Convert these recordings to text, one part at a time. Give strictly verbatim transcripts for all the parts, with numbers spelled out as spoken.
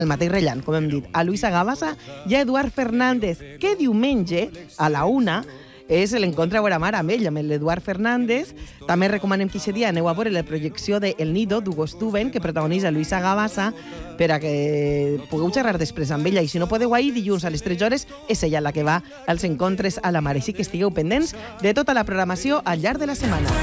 el mateix Rellant, com hem dit, a Luisa Gavassa i a Eduard Fernández, que diumenge, a la una, és l'encontre a veure mar amb ell, amb l'Eduard Fernández. També recomanem que aquest dia aneu a veure la projecció de El Nido, d'Hugo Stuben, que protagonitza Luisa Gavassa, per a que pugueu xerrar després amb ella. I si no podeu ahir, dilluns a les tres hores, és ella la que va als encontres a la mar. Així que estigueu pendents de tota la programació al llarg de la setmana.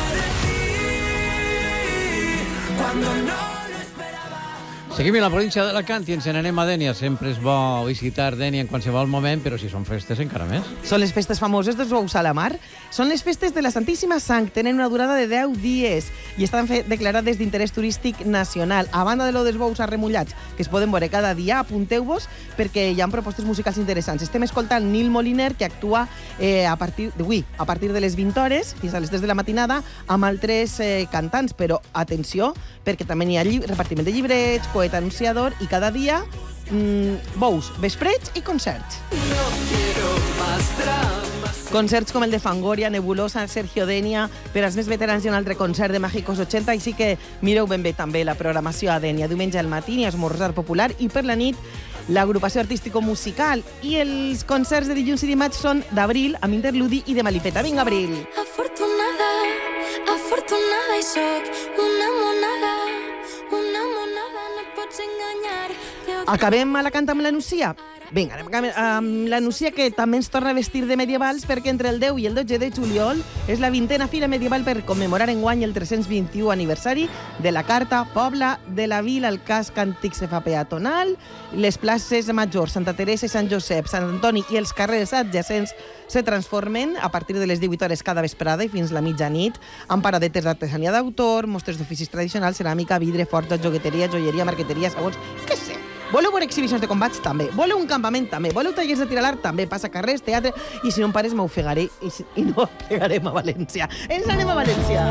Seguim a la província d'Alacant i ens n'anem a Dénia. Sempre és bo visitar Dénia en qualsevol moment, però si són festes encara més. Són les festes famoses dels bous a la mar. Són les festes de la Santíssima Sang. Tenen una durada de deu dies i estan declarades d'interès turístic nacional. A banda de lo dels bous arremullats, que es poden veure cada dia, apunteu-vos perquè hi ha propostes musicals interessants. Estem escoltant Nil Moliner, que actua eh, a partir d'avui, a partir de les vint hores fins a les tres de la matinada, amb altres eh, cantants. Però atenció, perquè també hi ha repartiment de llibrets, poeta anunciador, i cada dia mmm, bous, vesprets i concerts. No quiero más dramas. Concerts com el de Fangoria, Nebulosa, Sergio Dénia, per als més veterans hi ha un altre concert de Mágicos ochenta, així que mireu ben bé també la programació a Dénia. Diumenge al matí i esmorzar popular, i per la nit l'agrupació artístico-musical. I els concerts de dilluns i dimarts són d'Abril, amb Interludi i de Malifeta. Vinga, Abril! Afortunada, afortunada i soc una monada, una monada, no pots enganyar. Acabem a la canta amb la Nucia? Vinga, anem amb la Nucia, que també ens torna a vestir de medievals, perquè entre el deu i el dotze de juliol és la vintena Fira Medieval per commemorar enguany el tres-cents vint-i-u aniversari de la Carta. Pobla de la Vila, el casc antic se fa peatonal, les places majors, Santa Teresa i Sant Josep, Sant Antoni i els carrers adjacents se transformen a partir de les divuit hores cada vesprada i fins la mitjanit, amb paradetes d'artesania d'autor, mostres d'oficis tradicionals, ceràmica, vidre, forja, jogueteria, joieria, marqueteria, sabons, què sé. Voleu veure exhibicions de combats? També. Voleu un campament? També. Voleu tallers de tir a l'arc? També. Passa carrers, teatre... I si no em pares, m'ofegaré i, i no pegarem a València. Ens anem a València!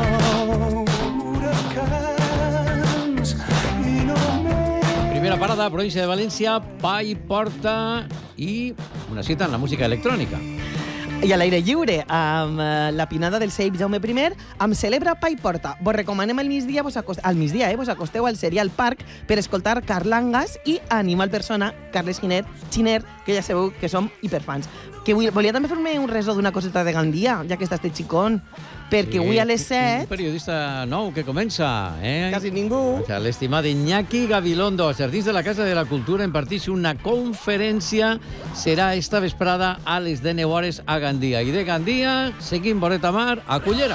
Primera parada, província de València, pa i porta i una cita en la música electrònica. I a l'aire lliure, amb eh, la pinada del Seip Jaume primer, amb Celebra Pa i Porta. Vos recomanem al migdia, vos acost... al migdia, eh, vos acosteu al Serial Park per escoltar Carlangas i Animal Persona, Carles Giner, Xiner, que ja sabeu que som hiperfans. Que vull... volia també fer-me un resó d'una coseta de Gandia, ja que estàs de xicón, perquè sí, avui a les set... Un periodista nou que comença, eh? Quasi ningú. L'estimat Iñaki Gabilondo, als Jardins de la Casa de la Cultura, imparteix una conferència. Serà esta vesprada a les deu hores a Gandia. I de Gandia seguim voreta mar a Cullera.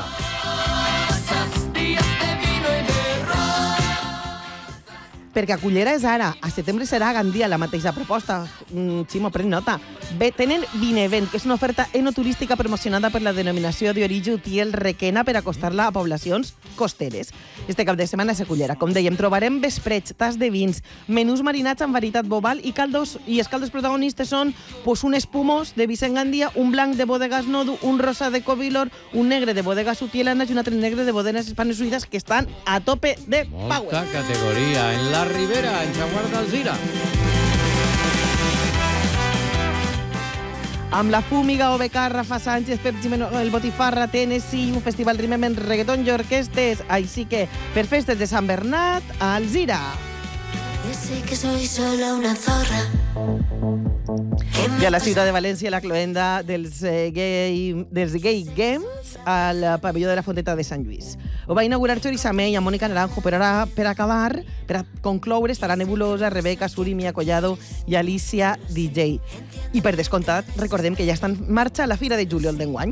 Perquè a Cullera és ara, a setembre serà a Gandia la mateixa proposta. Mm, Ximo, pren nota. Bé, tenen Vinevent, que és una oferta enoturística promocionada per la denominació d'origen Utiel Requena per acostar-la a poblacions costeres. Este cap de setmana és a Cullera. Com dèiem, trobarem vesprets, tas de vins, menús marinats amb varietat bobal i caldos, i els caldos protagonistes són pues, un espumós de Vicent Gandia, un blanc de bodegas Nodu, un rosa de Covilor, un negre de bodegas Utielanas i un altre negre de bodegas Hispanes Unidas, que estan a tope de Molta power. Molta categoria. En la Ribera, en Jaguar d'Alzira. Amb la Fúmiga, Obecar, Rafa Sánchez, Pep Jimeno, el Botifarra, Tennessee, un festival Rimement, reggaeton i orquestes. Així que, per festes de Sant Bernat, a Alzira. Ya sé que soy solo una zorra. I a la ciutat de València, la cloenda dels, eh, gay, dels Gay Games al pavelló de la Fonteta de Sant Lluís. Ho va inaugurar Chorisamé i a Mònica Naranjo, però ara, per acabar, per a concloure, estarà Nebulosa, Rebeca, Suri, Mia Collado i Alicia D J. I per descomptat, recordem que ja està en marxa la Fira de Juliol d'enguany.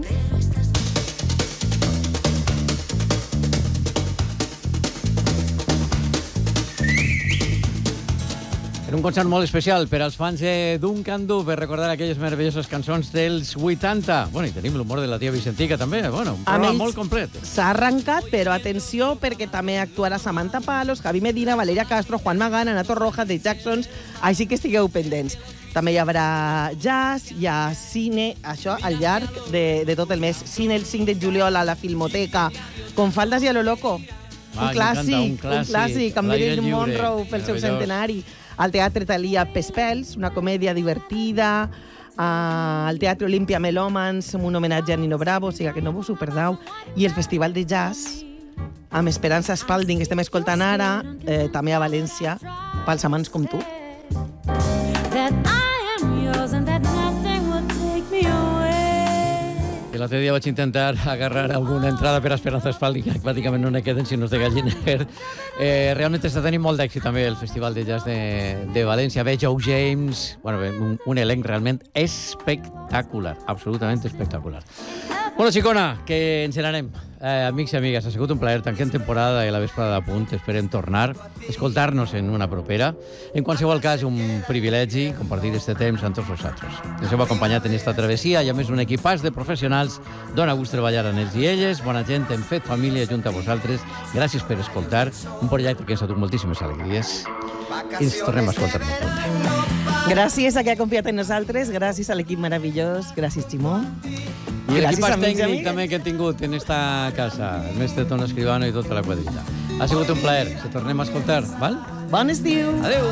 Un concert molt especial per als fans de Duncan Du, per recordar aquelles meravelloses cançons dels vuitanta. Bueno, i tenim l'humor de la tia Vicentica, també. Bueno, un programa molt complet. S'ha arrencat, però atenció, perquè també actuarà Samantha Palos, Javi Medina, Valeria Castro, Juan Magán, Anato Rojas, The Jacksons, així que estigueu pendents. També hi haurà jazz, hi ha cine, això al llarg de, de tot el mes. Cine el cinc de juliol a la Filmoteca, con faldas i a lo loco. Ah, un, clàssic, un clàssic, un clàssic, amb Marilyn Monroe pel seu centenari. Al Teatre Thalia Pespels, una comèdia divertida, uh, al Teatre Olimpia Melòmans, amb un homenatge a Nino Bravo, o sigui que no vos ho perdeu, i el Festival de Jazz, amb Esperança Spalding, que estem escoltant ara, eh, també a València, pels amants com tu. that I am yours and that nothing will take me away. L'altre dia vaig intentar agarrar alguna entrada per a Esperanza Spalding, que pràcticament no ne queden sinó de Galliner. Eh, realment està tenint molt d'èxit també el Festival de Jazz de, de València. Ve Joe James, bueno, un, un elenc realment espectacular, absolutament espectacular. Bueno, xicona, que ens n'anem. Eh, amics i amigues, ha sigut un plaer. Tanquem temporada i la vesprada a punt. Esperem tornar, escoltar-nos en una propera. En qualsevol cas, un privilegi compartir este temps amb tots vosaltres. Ens heu acompanyat en esta travessia i a més un equipàs de professionals. Dona gust treballar amb ells i elles. Bona gent, hem fet família junt a vosaltres. Gràcies per escoltar. Un projecte que ens ha dut moltíssimes alegries. I ens tornem a escoltar molt pronto. Gràcies a qui ha confiat en nosaltres, gràcies a l'equip meravellós, gràcies, Ximó. I l'equip tècnic també que hem tingut en esta casa, el mestre Ton Escribano i tota la quadrilla. Ha sigut un plaer, se tornem a escoltar, val? Bon estiu! Adéu!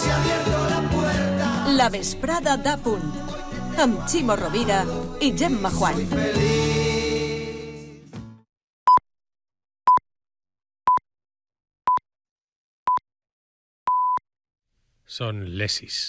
La vesprada d'A Punt, amb Ximo Rovira i Gemma Juan. Són les sis.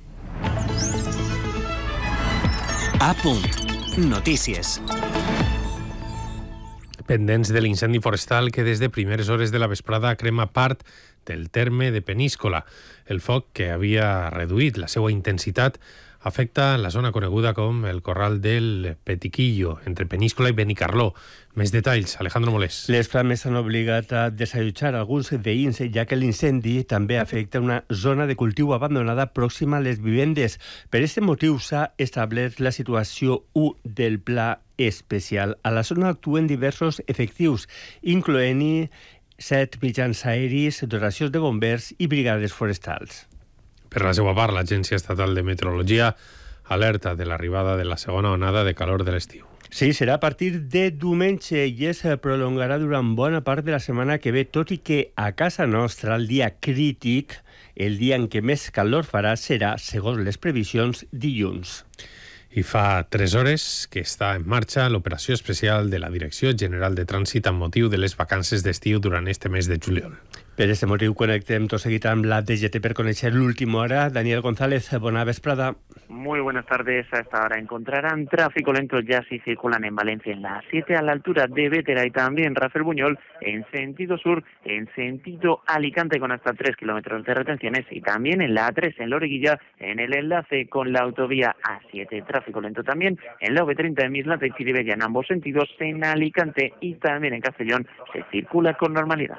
A Punt. Notícies. Pendents de l'incendi forestal que des de primeres hores de la vesprada crema part del terme de Peníscola. El foc, que havia reduït la seva intensitat, afecta la zona coneguda com el Corral del Petiquillo, entre Peníscola i Benicarló. Més detalls, Alejandro Molés. Les flames han obligat a desallotjar alguns veïns, ja que l'incendi també afecta una zona de cultiu abandonada pròxima a les vivendes. Per aquest motiu s'ha establert la situació u del Pla Especial. A la zona actuen diversos efectius, incloent-hi set mitjans aeris, dotacions de bombers i brigades forestals. Per la seva part, l'Agència Estatal de Meteorologia alerta de l'arribada de la segona onada de calor de l'estiu. Sí, serà a partir de diumenge i es prolongarà durant bona part de la setmana que ve, tot i que a casa nostra el dia crític, el dia en què més calor farà, serà, segons les previsions, dilluns. I fa tres hores que està en marxa l'operació especial de la Direcció General de Trànsit amb motiu de les vacances d'estiu durant este mes de juliol. Per aquest motiu connectem tot seguit amb la D G T per conèixer l'última hora. Daniel González, bona vesprada. Muy buenas tardes. A esta hora encontrarán tráfico lento ya si circulan en Valencia en la A siete a la altura de Bétera y también Rafael Buñol en sentido sur, en sentido Alicante con hasta tres kilómetros de retenciones y también en la A tres en Loriguilla en el enlace con la autovía A siete. Tráfico lento también en la V treinta en Mislata y Chirivella en ambos sentidos, en Alicante y también en Castellón se circula con normalidad.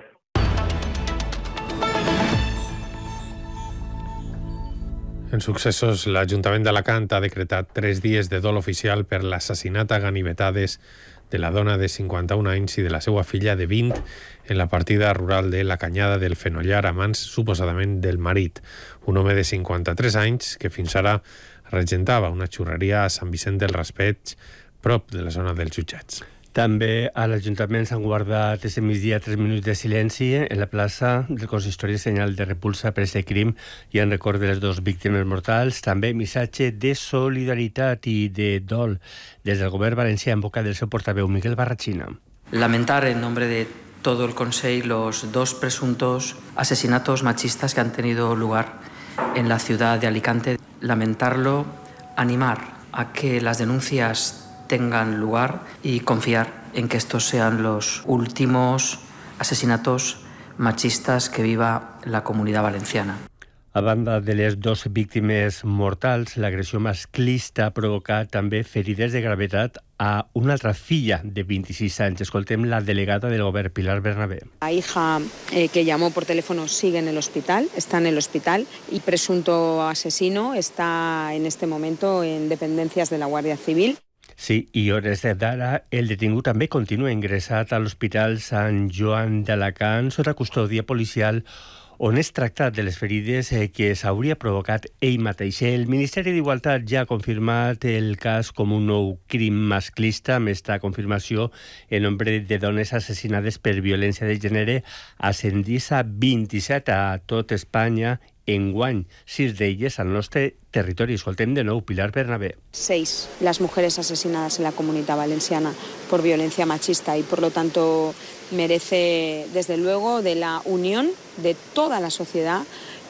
En successos, l'Ajuntament d'Alacant ha decretat tres dies de dol oficial per l'assassinat a ganivetades de la dona de cinquanta-un anys i de la seva filla de vint en la partida rural de la Canyada del Fenollar a mans, suposadament, del marit, un home de cinquanta-tres anys que fins ara regentava una xurreria a Sant Vicent del Raspeig, prop de la zona dels jutjats. També a l'Ajuntament s'han guardat aquest migdia tres minuts de silenci en la plaça del consistori, senyal de repulsa per aquest crim i en record de les dues víctimes mortals. També missatge de solidaritat i de dol des del govern valencià en boca del seu portaveu, Miguel Barrachina. Lamentar en nombre de todo el Consejo los dos presuntos asesinatos machistas que han tenido lugar en la ciudad de Alicante. Lamentarlo, animar a que las denuncias tengan lugar y confiar en que estos sean los últimos asesinatos machistas que viva la comunidad valenciana. A banda de les dues víctimes mortals, l'agressió masclista ha provocat també ferides de gravetat a una altra filla de vint-i-sis anys. Escoltem la delegada del govern, Pilar Bernabé. La hija eh, que llamó por teléfono sigue en el hospital, está en el hospital y presunto asesino está en este momento en dependencias de la Guardia Civil. Sí, i hores d'ara, el detingut també continua ingressat a l'Hospital Sant Joan d'Alacant sota custòdia policial, on és tractat de les ferides que s'hauria provocat ell mateix. El Ministeri d'Igualtat ja ha confirmat el cas com un nou crim masclista. Amb esta confirmació, el nombre de dones assassinades per violència de gènere ascendís a vint-i-set a tot Espanya. Enguany, sis d'elles al nostre territori. Escoltem de nou Pilar Bernabé. Seis las mujeres asesinadas en la Comunidad Valenciana por violencia machista y por lo tanto merece desde luego de la unión de toda la sociedad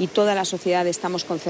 y toda la sociedad estamos concertados